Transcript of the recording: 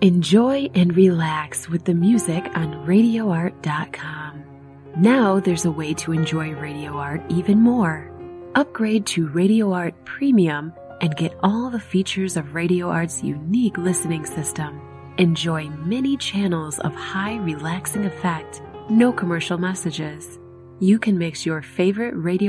Enjoy and relax with the music on RadioArt.com. Now there's a way to enjoy Radio Art even more. Upgrade to Radio Art Premium and get all the features of Radio Art's unique listening system. Enjoy many channels of high relaxing effect, no commercial messages. You can mix your favorite radio